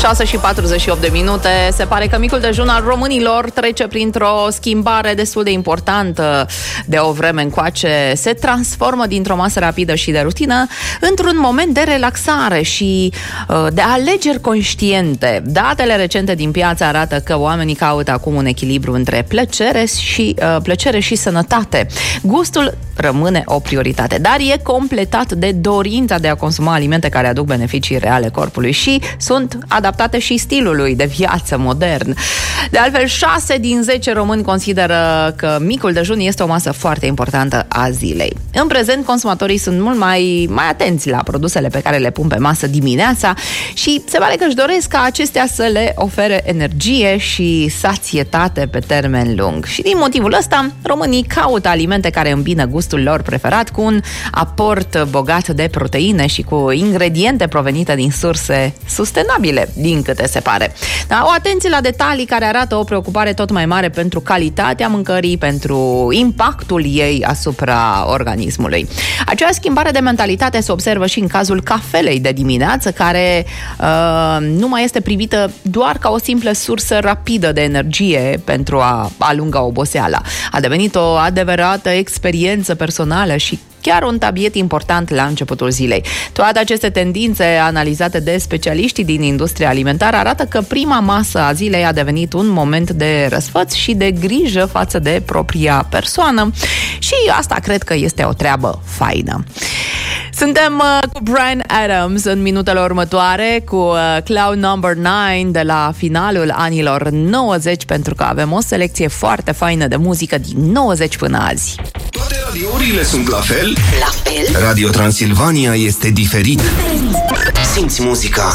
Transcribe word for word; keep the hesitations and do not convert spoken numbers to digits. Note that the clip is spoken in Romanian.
șase și patruzeci și opt de minute. Se pare că micul dejun al românilor trece printr-o schimbare destul de importantă de o vreme încoace. Se transformă dintr-o masă rapidă și de rutină într-un moment de relaxare și de alegeri conștiente. Datele recente din piață arată că oamenii caută acum un echilibru între plăcere și, uh, plăcere și sănătate. Gustul rămâne o prioritate, dar e completat de dorința de a consuma alimente care aduc beneficii reale corpului și sunt adaptate și stilului de viață modern. De altfel, șase din zece români consideră că micul dejun este o masă foarte importantă a zilei. În prezent, consumatorii sunt mult mai, mai atenți la produsele pe care le pun pe masă dimineața și se pare că își doresc ca acestea să le ofere energie și sațietate pe termen lung. Și din motivul ăsta, românii caută alimente care îmbină gustul lor preferat cu un aport bogat de proteine și cu ingrediente provenite din surse sustenabile, din câte se pare. Da, o atenție la detalii care arată o preocupare tot mai mare pentru calitatea mâncării, pentru impactul ei asupra organismului. Aceeași schimbare de mentalitate se observă și în cazul cafelei de dimineață, care uh, nu mai este privită doar ca o simplă sursă rapidă de energie pentru a alunga oboseala. A devenit o adevărată experiență personală și chiar un tabiet important la începutul zilei. Toate aceste tendințe analizate de specialiștii din industria alimentară arată că prima masă a zilei a devenit un moment de răsfăț și de grijă față de propria persoană și asta cred că este o treabă faină. Suntem uh, cu Bryan Adams în minutele următoare, cu uh, Cloud Number nouă de la finalul anilor nouăzeci, pentru că avem o selecție foarte faină de muzică din nouăzeci până azi. Toate radiourile sunt la fel? La fel? Radio Transilvania este diferit. Simți muzica